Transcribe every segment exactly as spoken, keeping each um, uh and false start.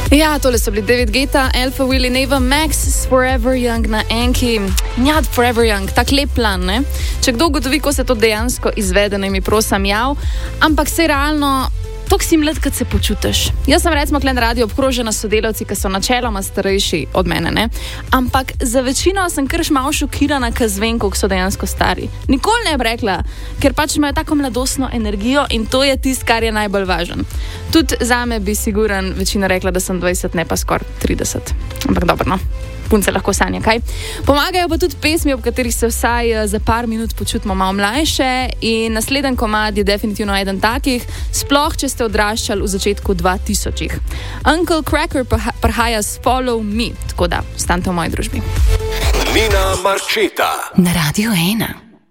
Ja, tole so bili David Guetta, Alpha Willy, Neva Max, Forever Young na Enki. Ja, Forever Young, tak lep plan, ne? Če kdo ugotovi, ko se to dejansko izvede, naj mi prosim jav, ampak se realno, toliko si mlad, kad se počutiš. Jaz sem recimo kle na radio obkrožena s sodelavci, ki so načeloma starejši od mene, ne? Ampak za večino sem kar malo šokirana, kad zvem, koliko so dejansko stari. Nikoli ne bi rekla, ker pač imajo tako mladostno energijo in to je tist, kar je najbolj važen. Tudi zame bi siguran večina rekla, da sem dvajset, ne pa skoraj trideset. Ampak dobro, no. Punce lahko sanja, kaj? Pomagajo pa tudi pesmi, ob katerih se vsaj za par minut počutimo malo mlajše in naslednji komad je definitivno eden takih, sploh če ste odraščali v začetku dvatisočih. Uncle Cracker prihaja s Follow Me, tako da ostanite v moji družbi. Nina Marčeta na Radio ena.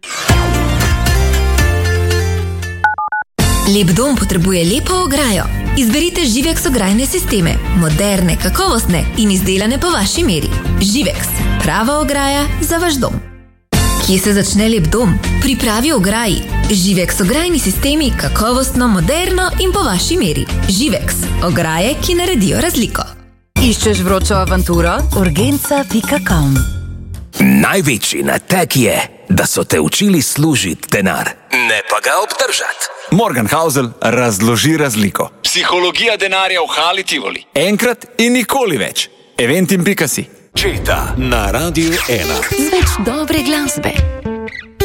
Lep dom potrebuje lepo ograjo. Izberite Živex ograjne sisteme, moderne, kakovostne in izdelane po vaši meri. Živex, prava ograja za vaš dom. Kje se začne lep dom? Pri pravi ograji. Živex ograjni sistemi, kakovostno, moderno in po vaši meri. Živex, ograje, ki naredijo razliko. Iščeš vročo avanturo? urgenca pika com. Največji nateg je, da so te učili služiti denar, ne pa ga obdržati. Morgan Housel razloži razliko. Psihologija denarja v Hali Tivoli. Enkrat in nikoli več. Eventim pika si. Četa na Radio ena. Z več dobre glasbe.